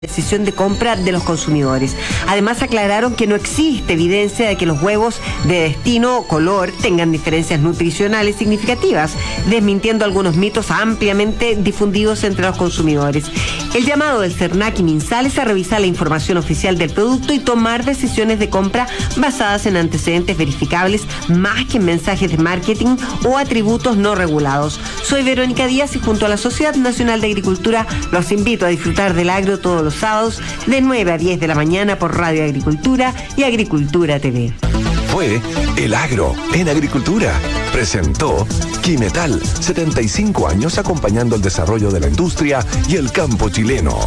decisión de compra de los consumidores. Además aclararon que no existe evidencia de que los huevos de destino o color tengan diferencias nutricionales significativas, desmintiendo algunos mitos ampliamente difundidos entre los consumidores. El llamado del CERNAC y MinSal es a revisar la información oficial del producto y tomar decisiones de compra basadas en antecedentes verificables más que en mensajes de marketing o atributos no regulados. Soy Verónica Díaz y junto a la Sociedad Nacional de Agricultura los invito a disfrutar del agro todos los sábados de 9 a 10 de la mañana por Radio Agricultura y Agricultura TV. Fue El Agro en Agricultura. Presentó Quimetal, 75 años acompañando el desarrollo de la industria y el campo chileno.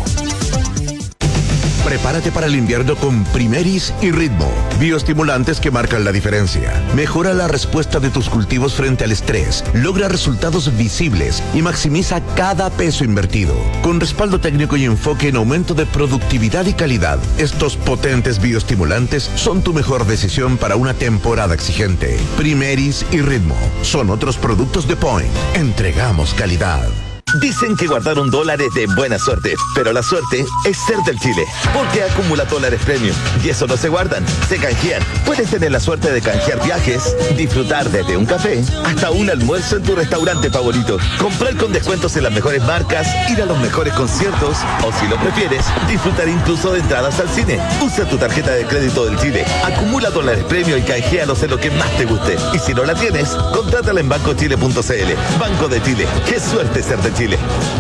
Prepárate para el invierno con Primeris y Ritmo, bioestimulantes que marcan la diferencia. Mejora la respuesta de tus cultivos frente al estrés, logra resultados visibles y maximiza cada peso invertido. Con respaldo técnico y enfoque en aumento de productividad y calidad, estos potentes bioestimulantes son tu mejor decisión para una temporada exigente. Primeris y Ritmo son otros productos de Point. Entregamos calidad. Dicen que guardar $1 es de buena suerte, pero la suerte es ser del Chile, porque acumula dólares premium, y eso no se guardan, se canjean. Puedes tener la suerte de canjear viajes, disfrutar desde un café hasta un almuerzo en tu restaurante favorito, comprar con descuentos en las mejores marcas, ir a los mejores conciertos, o si lo prefieres, disfrutar incluso de entradas al cine. Usa tu tarjeta de crédito del Chile, acumula dólares premium y canjealos en lo que más te guste. Y si no la tienes, contrátala en bancochile.cl. Banco de Chile, qué suerte ser de Chile.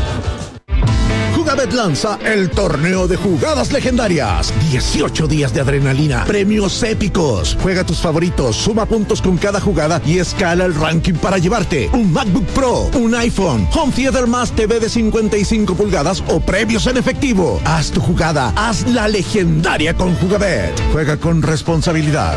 Jugabet lanza el torneo de jugadas legendarias. 18 días de adrenalina, premios épicos. Juega tus favoritos, suma puntos con cada jugada y escala el ranking para llevarte un MacBook Pro, un iPhone, Home Theater más TV de 55 pulgadas o premios en efectivo. Haz tu jugada, haz la legendaria con Jugabet. Juega con responsabilidad.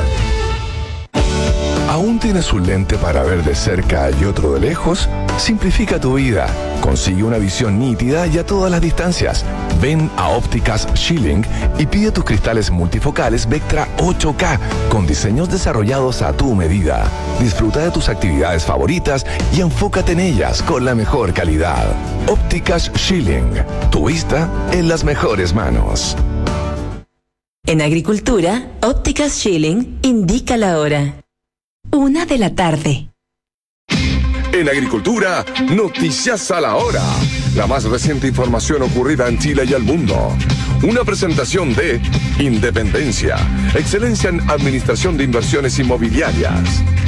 ¿Aún tienes un lente para ver de cerca y otro de lejos? Simplifica tu vida. Consigue una visión nítida y a todas las distancias. Ven a Ópticas Schilling y pide tus cristales multifocales Vectra 8K con diseños desarrollados a tu medida. Disfruta de tus actividades favoritas y enfócate en ellas con la mejor calidad. Ópticas Schilling. Tu vista en las mejores manos. En Agricultura, Ópticas Schilling indica la hora. 1 de la tarde. En Agricultura, noticias a la hora. La más reciente información ocurrida en Chile y el mundo. Una presentación de Independencia, excelencia en administración de inversiones inmobiliarias.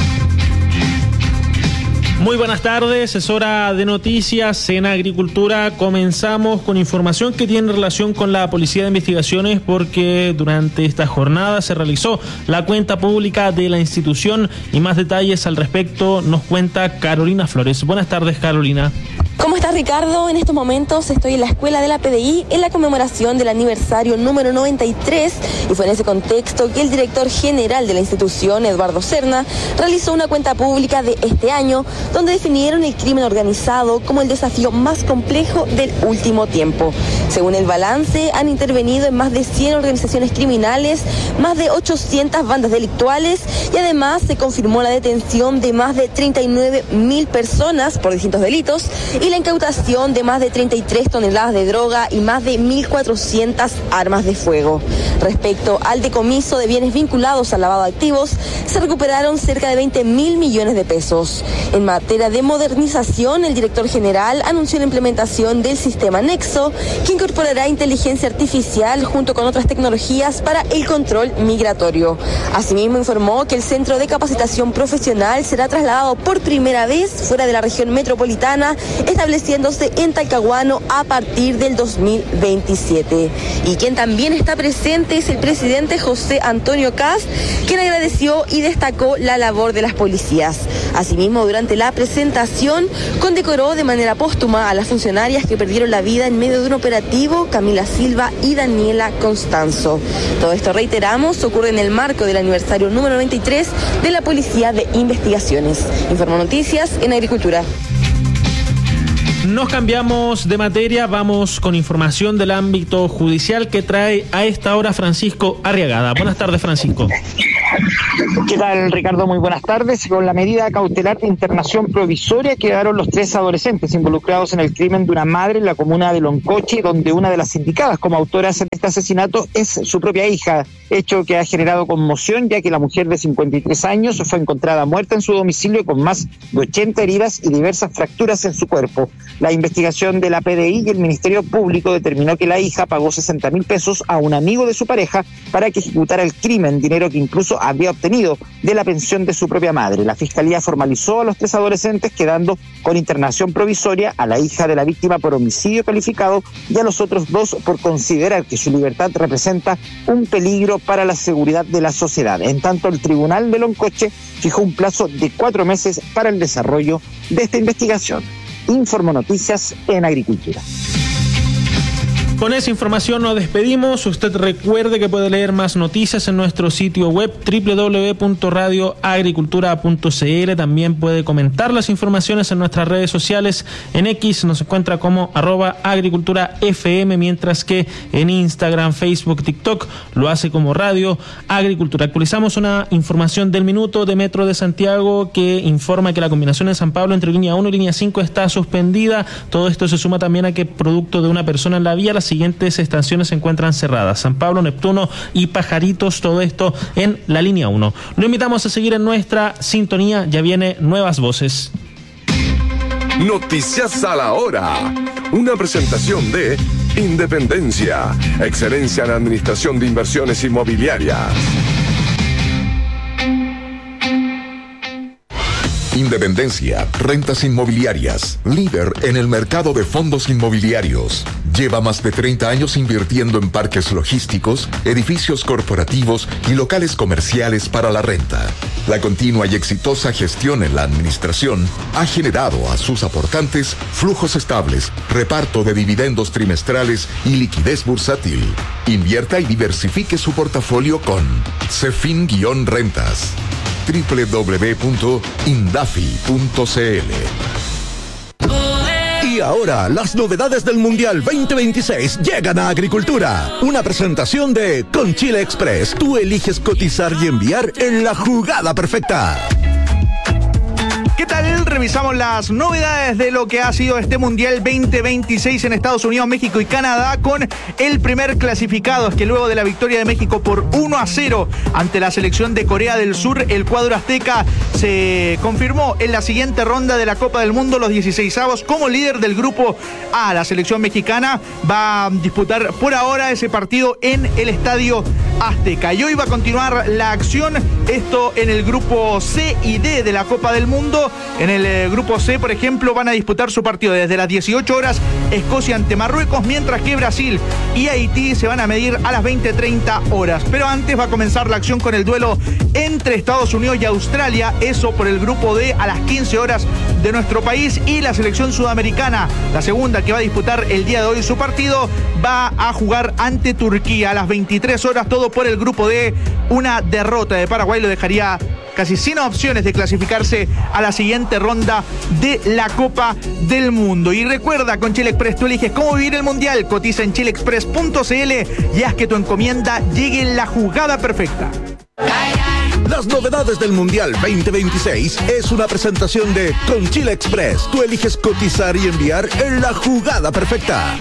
Muy buenas tardes, es hora de noticias en Agricultura. Comenzamos con información que tiene relación con la Policía de Investigaciones porque durante esta jornada se realizó la cuenta pública de la institución y más detalles al respecto nos cuenta Carolina Flores. Buenas tardes, Carolina. ¿Cómo estás, Ricardo? En estos momentos estoy en la escuela de la PDI en la conmemoración del aniversario número 93 y fue en ese contexto que el director general de la institución, Eduardo Serna, realizó una cuenta pública de este año donde definieron el crimen organizado como el desafío más complejo del último tiempo. Según el balance, han intervenido en más de 100 organizaciones criminales, más de 800 bandas delictuales y además se confirmó la detención de más de 39.000 personas por distintos delitos y la incautación de más de 33 toneladas de droga y más de 1.400 armas de fuego. Respecto al decomiso de bienes vinculados al lavado de activos, se recuperaron cerca de 20.000 millones de pesos. En materia de modernización, el director general anunció la implementación del sistema Nexo, que incorporará inteligencia artificial junto con otras tecnologías para el control migratorio. Asimismo, informó que el centro de capacitación profesional será trasladado por primera vez fuera de la región metropolitana, estableciéndose en Talcahuano a partir del 2027. Y quien también está presente es el presidente José Antonio Kast, quien agradeció y destacó la labor de las policías. Asimismo, durante la presentación, condecoró de manera póstuma a las funcionarias que perdieron la vida en medio de un operativo, Camila Silva y Daniela Constanzo. Todo esto, reiteramos, ocurre en el marco del aniversario número 93 de la Policía de Investigaciones. Informo Noticias en Agricultura. Nos cambiamos de materia, vamos con información del ámbito judicial que trae a esta hora Francisco Arriagada. Buenas tardes, Francisco. ¿Qué tal, Ricardo? Muy buenas tardes. Con la medida cautelar de internación provisoria quedaron los 3 adolescentes involucrados en el crimen de una madre en la comuna de Loncoche, donde una de las indicadas como autoras en este asesinato es su propia hija, hecho que ha generado conmoción, ya que la mujer de 53 años fue encontrada muerta en su domicilio con más de 80 heridas y diversas fracturas en su cuerpo. La investigación de la PDI y el Ministerio Público determinó que la hija pagó 60.000 pesos a un amigo de su pareja para que ejecutara el crimen, dinero que incluso había obtenido de la pensión de su propia madre. La Fiscalía formalizó a los 3 adolescentes, quedando con internación provisoria a la hija de la víctima por homicidio calificado y a los otros 2 por considerar que su libertad representa un peligro para la seguridad de la sociedad. En tanto, el Tribunal de Loncoche fijó un plazo de 4 meses para el desarrollo de esta investigación. Informo Noticias en Agricultura. Con esa información nos despedimos. Usted recuerde que puede leer más noticias en nuestro sitio web www.radioagricultura.cl. También puede comentar las informaciones en nuestras redes sociales. En X nos encuentra como @agriculturafm, mientras que en Instagram, Facebook, TikTok lo hace como Radio Agricultura. Actualizamos una información del minuto de Metro de Santiago que informa que la combinación de San Pablo entre línea 1 y línea 5 está suspendida. Todo esto se suma también a que producto de una persona en la vía, las siguientes estaciones se encuentran cerradas: San Pablo, Neptuno y Pajaritos, todo esto en la línea 1. Lo invitamos a seguir en nuestra sintonía, ya viene Nuevas Voces. Noticias a la hora. Una presentación de Independencia, excelencia en administración de inversiones inmobiliarias. Independencia, rentas inmobiliarias, líder en el mercado de fondos inmobiliarios. Lleva más de 30 años invirtiendo en parques logísticos, edificios corporativos y locales comerciales para la renta. La continua y exitosa gestión en la administración ha generado a sus aportantes flujos estables, reparto de dividendos trimestrales y liquidez bursátil. Invierta y diversifique su portafolio con Cefin-Rentas. www.indafi.cl. Y ahora, las novedades del Mundial 2026 llegan a Agricultura. Una presentación de Con Chile Express. Tú eliges cotizar y enviar en la jugada perfecta. ¿Qué tal? Revisamos las novedades de lo que ha sido este Mundial 2026 en Estados Unidos, México y Canadá, con el primer clasificado. Es que luego de la victoria de México por 1-0 ante la selección de Corea del Sur, el cuadro azteca se confirmó en la siguiente ronda de la Copa del Mundo, los 16avos, como líder del grupo A. La selección mexicana va a disputar por ahora ese partido en el Estadio Azteca. Y hoy va a continuar la acción, esto en el grupo C y D de la Copa del Mundo. En el grupo C, por ejemplo, van a disputar su partido desde las 18 horas, Escocia ante Marruecos, mientras que Brasil y Haití se van a medir a las 20:30 horas. Pero antes va a comenzar la acción con el duelo entre Estados Unidos y Australia, eso por el grupo D a las 15 horas de nuestro país, y la selección sudamericana, la segunda que va a disputar el día de hoy su partido, va a jugar ante Turquía a las 23 horas, todo por el grupo D. Una derrota de Paraguay lo dejaría casi sin opciones de clasificarse a la siguiente ronda de la Copa del Mundo. Y recuerda, con Chile Express tú eliges cómo vivir el Mundial. Cotiza en chileexpress.cl y haz que tu encomienda llegue en la jugada perfecta. Las novedades del Mundial 2026 es una presentación de Con Chile Express. Tú eliges cotizar y enviar en la jugada perfecta.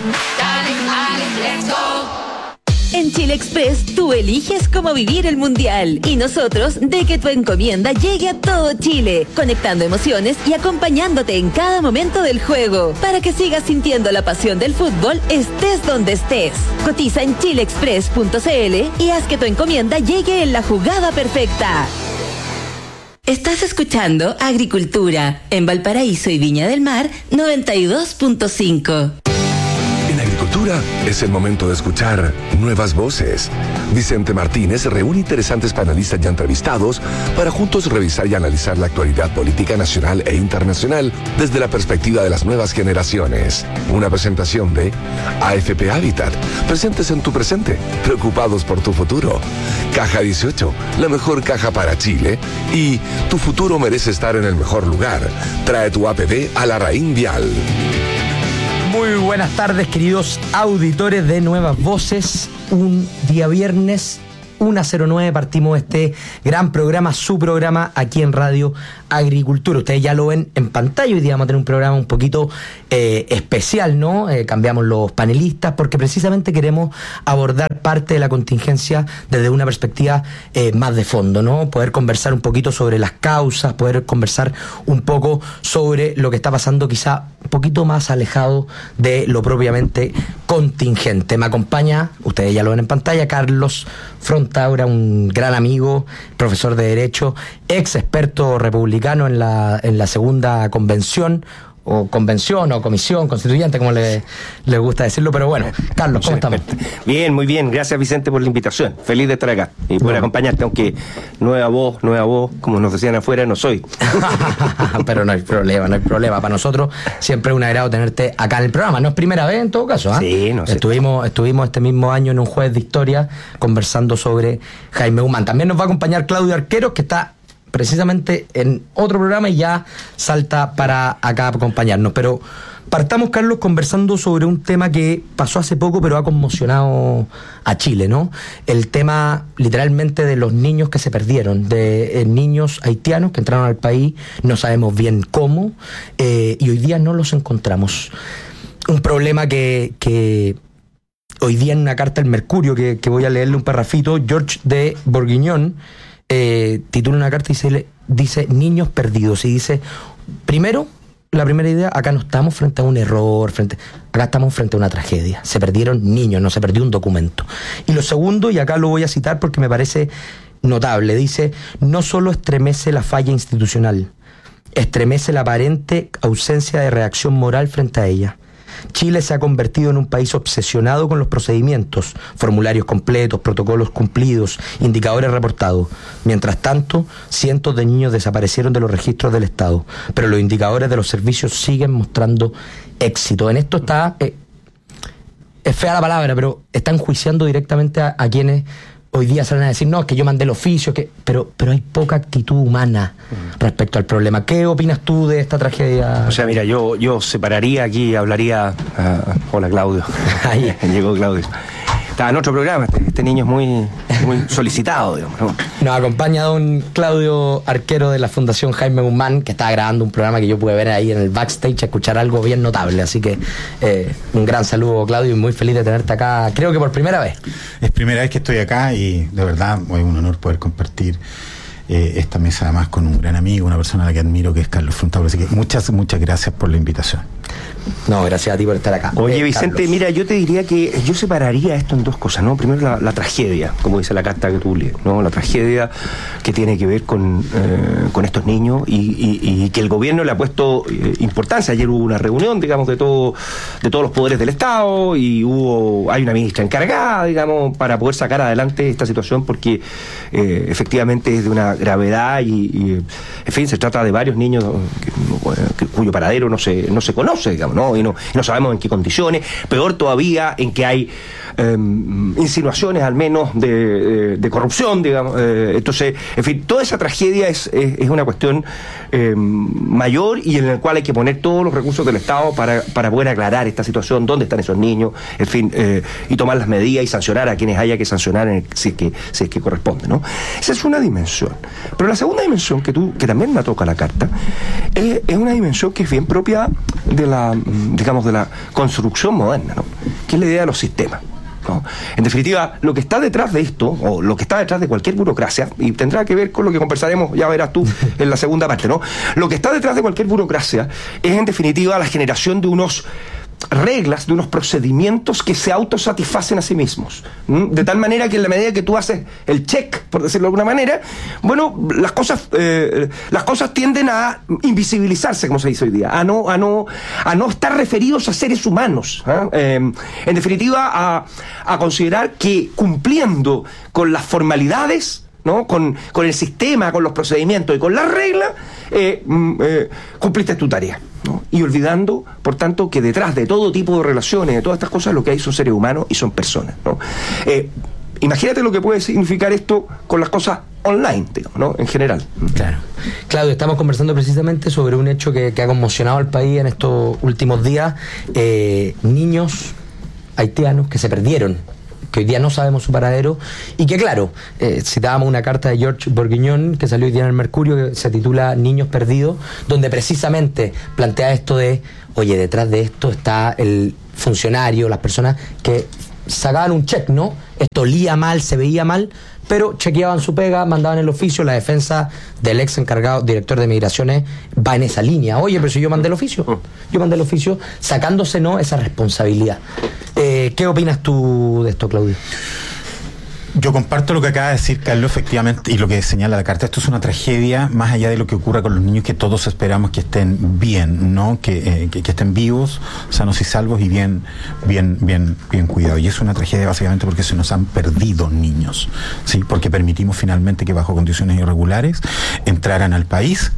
En Chile Express, tú eliges cómo vivir el Mundial y nosotros de que tu encomienda llegue a todo Chile, conectando emociones y acompañándote en cada momento del juego, para que sigas sintiendo la pasión del fútbol estés donde estés. Cotiza en chileexpress.cl y haz que tu encomienda llegue en la jugada perfecta. Estás escuchando Agricultura en Valparaíso y Viña del Mar 92.5. Es el momento de escuchar Nuevas Voces. Vicente Martínez reúne interesantes panelistas ya entrevistados para juntos revisar y analizar la actualidad política nacional e internacional desde la perspectiva de las nuevas generaciones. Una presentación de AFP Habitat, presentes en tu presente, preocupados por tu futuro. Caja 18, la mejor caja para Chile. Y tu futuro merece estar en el mejor lugar. Trae tu APB a la Raín Vial. Muy buenas tardes, queridos auditores de Nuevas Voces. Un día viernes 1:09 partimos este gran programa, su programa aquí en Radio Agricultura. Ustedes ya lo ven en pantalla. Hoy día vamos a tener un programa un poquito especial, ¿no? Cambiamos los panelistas porque precisamente queremos abordar parte de la contingencia desde una perspectiva más de fondo, ¿no? Poder conversar un poquito sobre las causas, poder conversar un poco sobre lo que está pasando quizá un poquito más alejado de lo propiamente contingente. Me acompaña, ustedes ya lo ven en pantalla, Carlos Frontaura, un gran amigo, profesor de Derecho, ex experto republicano en la segunda convención o comisión constituyente, como le gusta decirlo, pero bueno, Carlos, ¿cómo estamos? Bien, muy bien, gracias Vicente por la invitación, feliz de estar acá y poder acompañarte, aunque nueva voz, como nos decían afuera, no soy. Pero no hay problema, para nosotros siempre es un agrado tenerte acá en el programa, no es primera vez en todo caso, ¿eh? Sí, no sé. Estuvimos este mismo año en un jueves de historia conversando sobre Jaime Guzmán. También nos va a acompañar Claudio Arqueros, que está precisamente en otro programa y ya salta para acá a acompañarnos. Pero partamos, Carlos, conversando sobre un tema que pasó hace poco pero ha conmocionado a Chile, ¿no? El tema literalmente de los niños que se perdieron, de niños haitianos que entraron al país, no sabemos bien cómo, y hoy día no los encontramos. Un problema que hoy día en una carta del Mercurio, que voy a leerle un parrafito, George de Bourguignon titula una carta y dice niños perdidos, y dice, primero, la primera idea, acá no estamos frente a un error, acá estamos frente a una tragedia, se perdieron niños, no se perdió un documento. Y lo segundo, y acá lo voy a citar porque me parece notable, dice, no solo estremece la falla institucional, estremece la aparente ausencia de reacción moral frente a ella. Chile se ha convertido en un país obsesionado con los procedimientos, formularios completos, protocolos cumplidos, indicadores reportados. Mientras tanto, cientos de niños desaparecieron de los registros del Estado, pero los indicadores de los servicios siguen mostrando éxito. En esto está, es fea la palabra, pero está enjuiciando directamente a quienes hoy día salen a decir, no, es que yo mandé el oficio, pero hay poca actitud humana respecto al problema. ¿Qué opinas tú de esta tragedia? O sea, mira, yo separaría aquí, hablaría... hola, Claudio. Ahí llegó Claudio. Estaba en otro programa, este niño es muy solicitado, digamos, ¿no? Nos acompaña don Claudio Arquero de la Fundación Jaime Guzmán, que estaba grabando un programa que yo pude ver ahí en el backstage, a escuchar algo bien notable. Así que un gran saludo, Claudio, y muy feliz de tenerte acá, creo que por primera vez. Es primera vez que estoy acá y de verdad es un honor poder compartir esta mesa además con un gran amigo, una persona a la que admiro, que es Carlos Frontaura. Así que muchas gracias por la invitación. No, gracias a ti por estar acá. Oye, Vicente, Carlos, mira, yo te diría que yo separaría esto en dos cosas, ¿no? Primero la tragedia, como dice la carta que tú lees, ¿no? La tragedia que tiene que ver con estos niños y que el gobierno le ha puesto importancia. Ayer hubo una reunión, digamos, de todos los poderes del Estado y hay una ministra encargada, digamos, para poder sacar adelante esta situación porque efectivamente es de una gravedad y en fin, se trata de varios niños cuyo paradero no se conoce, digamos, ¿no? Y no sabemos en qué condiciones, peor todavía en que hay insinuaciones al menos de corrupción, digamos. Entonces, en fin, toda esa tragedia es una cuestión mayor y en la cual hay que poner todos los recursos del Estado para poder aclarar esta situación, dónde están esos niños, en fin, y tomar las medidas y sancionar a quienes haya que sancionar si es que corresponde, ¿no? Esa es una dimensión. Pero la segunda dimensión que también me toca la carta es una dimensión que es bien propia de la construcción moderna, ¿no? Que es la idea de los sistemas, ¿no? En definitiva, lo que está detrás de esto, o lo que está detrás de cualquier burocracia, y tendrá que ver con lo que conversaremos, ya verás tú, en la segunda parte, ¿no? Lo que está detrás de cualquier burocracia es, en definitiva, la generación de unos reglas, de unos procedimientos que se autosatisfacen a sí mismos, de tal manera que en la medida que tú haces el check, por decirlo de alguna manera, bueno, las cosas tienden a invisibilizarse, como se dice hoy día, a no estar referidos a seres humanos, en definitiva a considerar que cumpliendo con las formalidades, ¿no? Con el sistema, con los procedimientos y con las reglas, cumpliste tu tarea, ¿no? Y olvidando, por tanto, que detrás de todo tipo de relaciones, de todas estas cosas, lo que hay son seres humanos y son personas, ¿no? Imagínate lo que puede significar esto con las cosas online, digamos, ¿no? En general. Claro. Claudio, estamos conversando precisamente sobre un hecho que ha conmocionado al país en estos últimos días. Niños haitianos que se perdieron, que hoy día no sabemos su paradero, y que claro, citábamos una carta de George Bourguignon que salió hoy día en el Mercurio, que se titula Niños Perdidos, donde precisamente plantea esto de, oye, detrás de esto está el funcionario, las personas que sacaban un check, ¿no? Esto olía mal, se veía mal, pero chequeaban su pega, mandaban el oficio. La defensa del ex encargado, director de migraciones, va en esa línea. Oye, pero si yo mandé el oficio, sacándose, ¿no?, esa responsabilidad. ¿Qué opinas tú de esto, Claudio? Yo comparto lo que acaba de decir Carlos, efectivamente, y lo que señala la carta. Esto es una tragedia, más allá de lo que ocurra con los niños, que todos esperamos que estén bien, ¿no? Que estén vivos, sanos y salvos y bien cuidados. Y es una tragedia básicamente porque se nos han perdido niños, ¿sí? Porque permitimos finalmente que bajo condiciones irregulares entraran al país.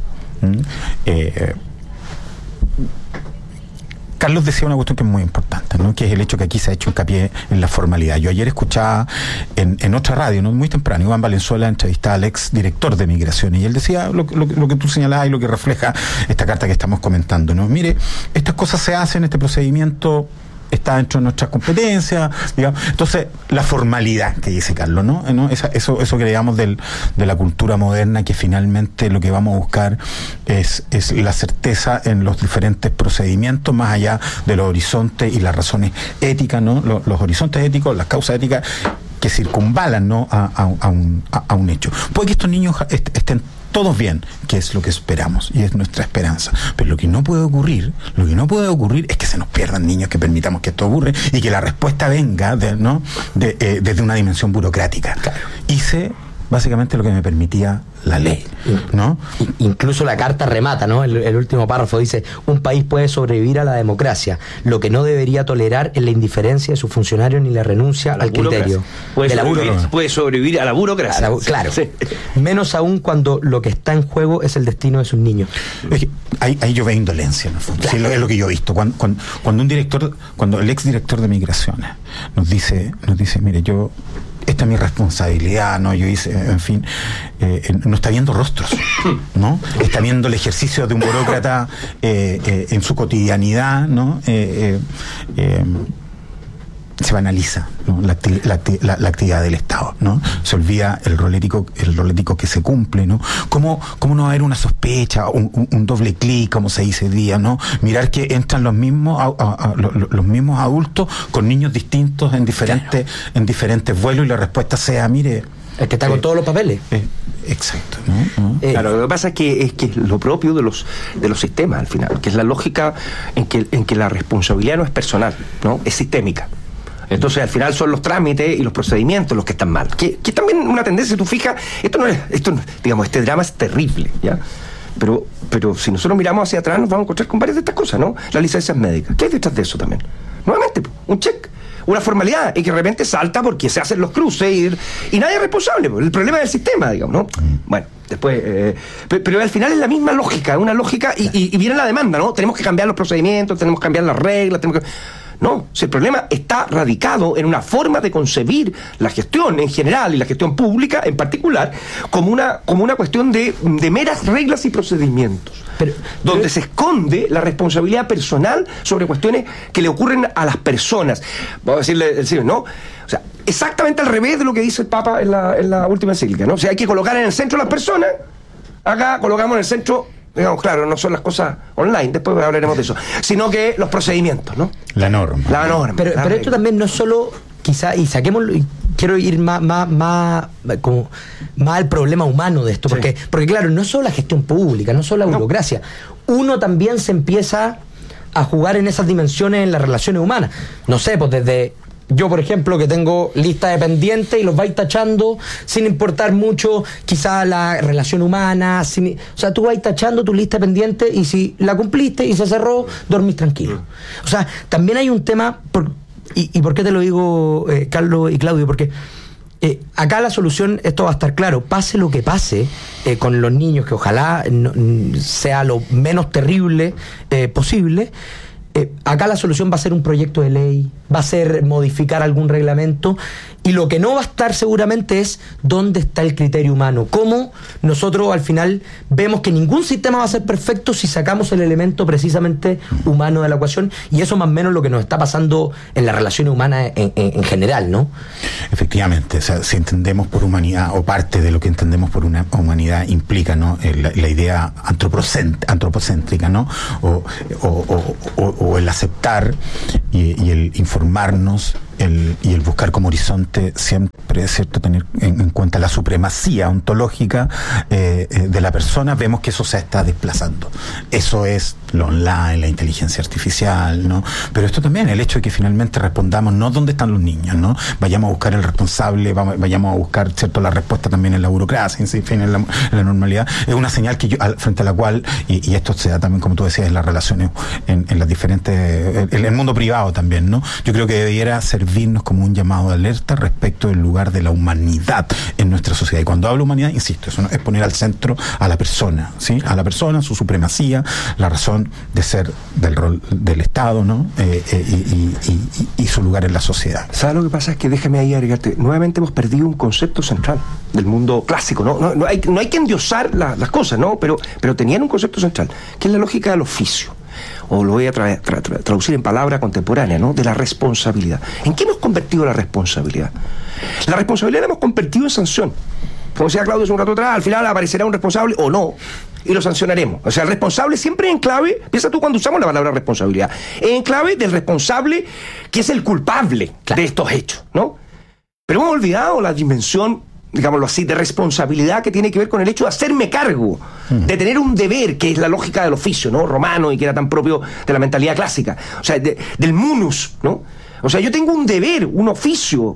Carlos decía una cuestión que es muy importante, ¿no? Que es el hecho que aquí se ha hecho hincapié en la formalidad. Yo ayer escuchaba en otra radio, ¿no?, muy temprano, Iván Valenzuela entrevistaba al ex director de Migraciones, y él decía lo que tú señalabas y lo que refleja esta carta que estamos comentando, ¿no? Mire, estas cosas se hacen, este procedimiento está dentro de nuestras competencias, digamos. Entonces, la formalidad que dice Carlos, ¿no? Eso que le llamamos de la cultura moderna, que finalmente lo que vamos a buscar es la certeza en los diferentes procedimientos, más allá de los horizontes y las razones éticas, ¿no? Los horizontes éticos, las causas éticas que circunvalan, ¿no?, a un hecho. Puede que estos niños estén todos bien, que es lo que esperamos y es nuestra esperanza, pero lo que no puede ocurrir es que se nos pierdan niños, que permitamos que esto ocurra y que la respuesta venga desde una dimensión burocrática. Claro. Hice básicamente lo que me permitía la ley, ¿no? Incluso la carta remata, ¿no? El último párrafo dice: un país puede sobrevivir a la democracia, lo que no debería tolerar es la indiferencia de sus funcionarios ni la renuncia al criterio. Puede sobrevivir a la burocracia. Claro. Sí. Menos aún cuando lo que está en juego es el destino de sus niños. Es que ahí yo veo indolencia, en el fondo. Claro. Sí, es lo que yo he visto. Cuando el ex director de Migraciones nos dice, mire, esta es mi responsabilidad, ¿no? Yo hice, en fin, no está viendo rostros, ¿no? Está viendo el ejercicio de un burócrata en su cotidianidad, ¿no? Se banaliza, ¿no?, la actividad del Estado, ¿no? Se olvida el rol ético que se cumple, ¿no? ¿Cómo no va a haber una sospecha, un doble clic, como se dice hoy día, ¿no? Mirar que entran los mismos adultos con niños distintos en diferentes vuelos, y la respuesta sea, mire, el que está con todos los papeles. Exacto, ¿no? Claro, lo que pasa es que es lo propio de los sistemas, al final, que es la lógica en que la responsabilidad no es personal, ¿no? Es sistémica. Entonces, al final son los trámites y los procedimientos los que están mal. Que también una tendencia, tú fijas, digamos, este drama es terrible, ¿ya? Pero si nosotros miramos hacia atrás, nos vamos a encontrar con varias de estas cosas, ¿no? Las licencias médicas. ¿Qué hay detrás de eso también? Nuevamente, un check, una formalidad, y que de repente salta porque se hacen los cruces y nadie es responsable. El problema es el sistema, digamos, ¿no? Bueno, después, pero al final es la misma lógica, una lógica, y viene la demanda, ¿no? Tenemos que cambiar los procedimientos, tenemos que cambiar las reglas, No, si el problema está radicado en una forma de concebir la gestión en general y la gestión pública en particular como una cuestión de meras reglas y procedimientos, donde se esconde la responsabilidad personal sobre cuestiones que le ocurren a las personas. Vamos a decirle, ¿no? O sea, exactamente al revés de lo que dice el Papa en la última encíclica, ¿no? O sea, hay que colocar en el centro a las personas. Acá colocamos en el centro, digamos, claro, no son las cosas online, después hablaremos de eso, sino que los procedimientos, ¿no? La norma. Pero esto también no es solo, quizá, y saquémoslo, y quiero ir más al problema humano de esto, porque claro, no es solo la gestión pública, no es solo la burocracia. Uno también se empieza a jugar en esas dimensiones en las relaciones humanas. No sé, pues desde yo, por ejemplo, que tengo lista de pendientes y los vais tachando sin importar mucho quizá la relación humana, o sea, tú vais tachando tu lista de pendientes y si la cumpliste y se cerró, dormís tranquilo. O sea, también hay un tema, ¿y por qué te lo digo, Carlos y Claudio? Porque acá la solución, esto va a estar claro, pase lo que pase con los niños, que ojalá sea lo menos terrible posible. Acá la solución va a ser un proyecto de ley, va a ser modificar algún reglamento, Y lo que no va a estar seguramente es dónde está el criterio humano. Cómo nosotros al final vemos que ningún sistema va a ser perfecto si sacamos el elemento precisamente humano de la ecuación, y eso más o menos lo que nos está pasando en las relaciones humanas en general, ¿no? Efectivamente, o sea, si entendemos por humanidad, o parte de lo que entendemos por una humanidad implica, ¿no?, la idea antropocéntrica, ¿no?, o el aceptar y el informarnos y el buscar como horizonte siempre, es cierto, tener en cuenta la supremacía ontológica de la persona. Vemos que eso se está desplazando. Eso es lo online, la inteligencia artificial, ¿no? Pero esto también, el hecho de que finalmente respondamos no dónde están los niños, ¿no? Vayamos a buscar el responsable, vayamos a buscar, cierto, la respuesta también en la burocracia, en la normalidad. Es una señal que frente a la cual, y esto se da también, como tú decías, en las relaciones, en las diferentes, en el mundo privado también, ¿no? Yo creo que debiera servirnos como un llamado de alerta respecto del lugar de la humanidad en nuestra sociedad. Y cuando hablo humanidad, insisto, eso es poner al centro a la persona, ¿sí? A la persona, su supremacía, la razón de ser del rol del Estado, ¿no? Y su lugar en la sociedad. ¿Sabes lo que pasa? Es que déjame ahí agregarte, nuevamente hemos perdido un concepto central del mundo clásico, ¿no? No hay que endiosar las cosas, ¿no? Pero tenían un concepto central, que es la lógica del oficio. O lo voy a traducir en palabra contemporánea, ¿no? De la responsabilidad. ¿En qué hemos convertido la responsabilidad? La responsabilidad la hemos convertido en sanción. Como decía Claudio hace un rato atrás, al final aparecerá un responsable o no, y lo sancionaremos. O sea, el responsable siempre en clave, piensa tú cuando usamos la palabra responsabilidad, en clave del responsable que es el culpable de estos hechos, ¿no? Pero hemos olvidado la dimensión, digámoslo así, de responsabilidad que tiene que ver con el hecho de hacerme cargo, de tener un deber, que es la lógica del oficio, ¿no?, romano, y que era tan propio de la mentalidad clásica, o sea, del munus, ¿no? O sea, yo tengo un deber, un oficio.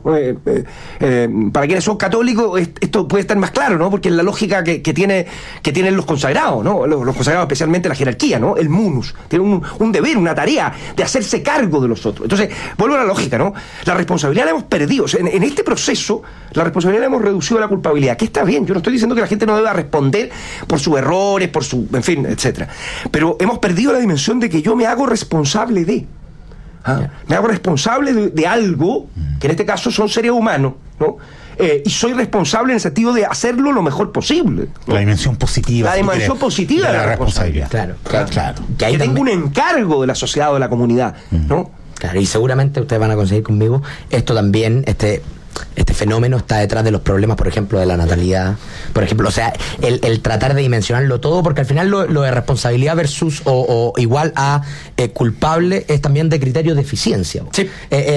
Para quienes son católicos, esto puede estar más claro, ¿no? Porque es la lógica que tienen los consagrados, ¿no? Los consagrados, especialmente la jerarquía, ¿no? El munus. Tiene un deber, una tarea de hacerse cargo de los otros. Entonces, vuelvo a la lógica, ¿no? La responsabilidad la hemos perdido. O sea, en este proceso, la responsabilidad la hemos reducido a la culpabilidad. Que está bien. Yo no estoy diciendo que la gente no deba responder por sus errores, en fin, etcétera. Pero hemos perdido la dimensión de que yo me hago responsable de. Me hago responsable de algo, que en este caso son seres humanos, ¿no? Y soy responsable en el sentido de hacerlo lo mejor posible, ¿no? La dimensión positiva. La dimensión positiva de la responsabilidad. Claro. Que tengo un encargo de la sociedad o de la comunidad, ¿no? Claro, y seguramente ustedes van a conseguir conmigo, esto también, este fenómeno está detrás de los problemas, por ejemplo, de la natalidad, por ejemplo, o sea, el tratar de dimensionarlo todo, porque al final lo de responsabilidad versus o igual a culpable es también de criterio de eficiencia. Sí.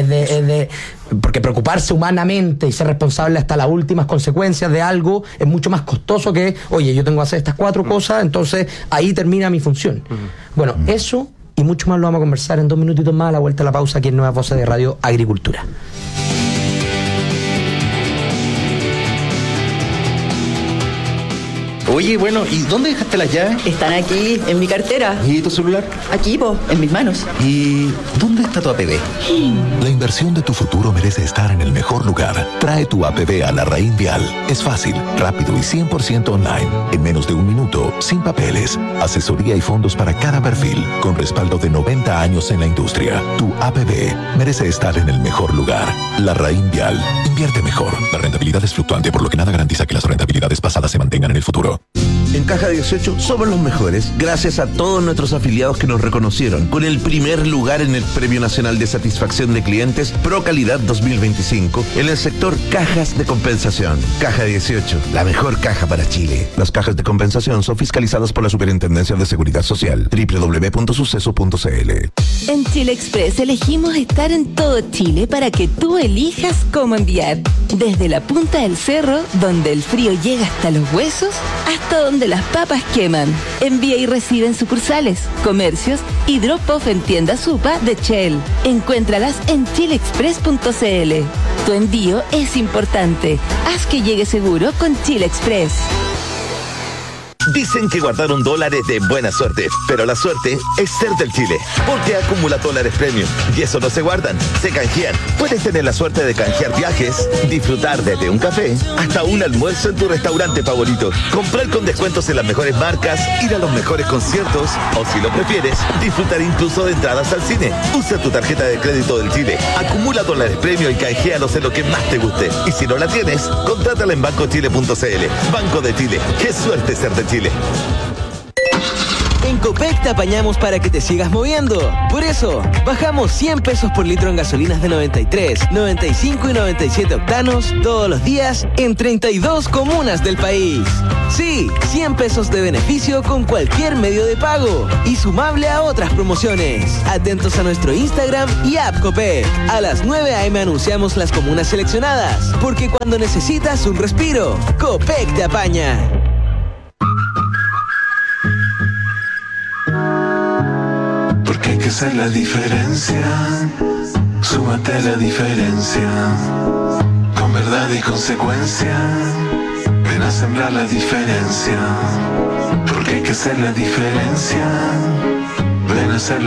Porque preocuparse humanamente y ser responsable hasta las últimas consecuencias de algo es mucho más costoso que, oye, yo tengo que hacer estas 4 cosas, entonces ahí termina mi función. Bueno, eso y mucho más lo vamos a conversar en 2 minutitos más a la vuelta de la pausa aquí en Nuevas Voces de Radio Agricultura. Oye, bueno, ¿y dónde dejaste las llaves? Están aquí, en mi cartera. ¿Y tu celular? Aquí, en mis manos. ¿Y dónde está tu APB? La inversión de tu futuro merece estar en el mejor lugar. Trae tu APB a la Raín Vial. Es fácil, rápido y 100% online. En menos de 1 minuto, sin papeles. Asesoría y fondos para cada perfil, con respaldo de 90 años en la industria. Tu APB merece estar en el mejor lugar. La Raín Vial. Invierte mejor. La rentabilidad es fluctuante, por lo que nada garantiza que las rentabilidades pasadas se mantengan en el futuro. En Caja 18 somos los mejores, gracias a todos nuestros afiliados que nos reconocieron con el primer lugar en el Premio Nacional de Satisfacción de Clientes Pro Calidad 2025 en el sector cajas de compensación. Caja 18, la mejor caja para Chile. Las cajas de compensación son fiscalizadas por la Superintendencia de Seguridad Social. www.suceso.cl. En Chile Express elegimos estar en todo Chile para que tú elijas cómo enviar. Desde la punta del cerro, donde el frío llega hasta los huesos, hasta donde las papas queman. Envía y recibe en sucursales, comercios y drop-off en tiendas UPA de Shell. Encuéntralas en chileexpress.cl. Tu envío es importante. Haz que llegue seguro con Chile Express. Dicen que guardar un dólar es de buena suerte, pero la suerte es ser del Chile, porque acumula dólares premium y eso no se guardan, se canjean. Puedes tener la suerte de canjear viajes, disfrutar desde un café hasta un almuerzo en tu restaurante favorito, comprar con descuentos en las mejores marcas, ir a los mejores conciertos o, si lo prefieres, disfrutar incluso de entradas al cine. Usa tu tarjeta de crédito del Chile, acumula dólares premium y canjealos en lo que más te guste. Y si no la tienes, contrátala en bancochile.cl. Banco de Chile, qué suerte ser de Chile. En Copec te apañamos para que te sigas moviendo. Por eso, bajamos 100 pesos por litro en gasolinas de 93, 95 y 97 octanos todos los días en 32 comunas del país. Sí, 100 pesos de beneficio con cualquier medio de pago y sumable a otras promociones. Atentos a nuestro Instagram y app Copec. A las 9 a.m. anunciamos las comunas seleccionadas, porque cuando necesitas un respiro, Copec te apaña. Porque hay que hacer la diferencia. Súmate a la diferencia. Con verdad y consecuencia. Ven a sembrar la diferencia. Porque hay que hacer la diferencia. Ven a hacer